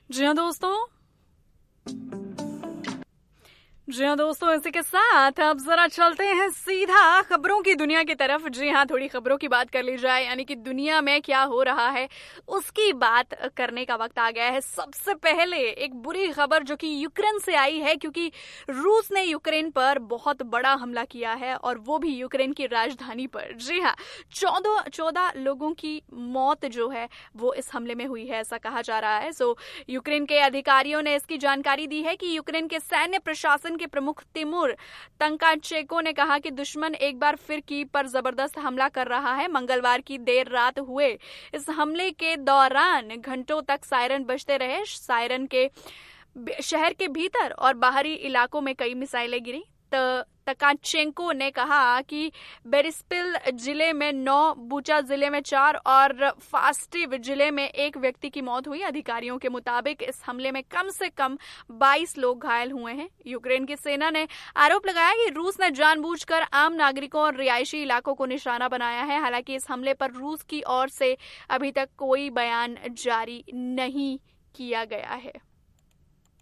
जी हाँ दोस्तों, इसी के साथ अब जरा चलते हैं सीधा खबरों की दुनिया की तरफ। जी हाँ, थोड़ी खबरों की बात कर ली जाए, यानी कि दुनिया में क्या हो रहा है उसकी बात करने का वक्त आ गया है। सबसे पहले एक बुरी खबर जो कि यूक्रेन से आई है, क्योंकि रूस ने यूक्रेन पर बहुत बड़ा हमला किया है और वो भी यूक्रेन की राजधानी पर। जी हाँ, 14 लोगों की मौत जो है वो इस हमले में हुई है, ऐसा कहा जा रहा है। यूक्रेन के अधिकारियों ने इसकी जानकारी दी है कि यूक्रेन के सैन्य प्रशासन के प्रमुख तिमुर तंकाचेको ने कहा कि दुश्मन एक बार फिर कीव पर जबरदस्त हमला कर रहा है। मंगलवार की देर रात हुए इस हमले के दौरान घंटों तक सायरन बजते रहे। सायरन के शहर के भीतर और बाहरी इलाकों में कई मिसाइलें गिरी। तकाचेंको ने कहा कि बेरिस्पिल जिले में 9, बूचा जिले में 4 और फास्टिव जिले में 1 व्यक्ति की मौत हुई। अधिकारियों के मुताबिक इस हमले में कम से कम 22 लोग घायल हुए हैं। यूक्रेन की सेना ने आरोप लगाया कि रूस ने जानबूझकर आम नागरिकों और रिहायशी इलाकों को निशाना बनाया है। हालांकि इस हमले पर रूस की ओर से अभी तक कोई बयान जारी नहीं किया गया है।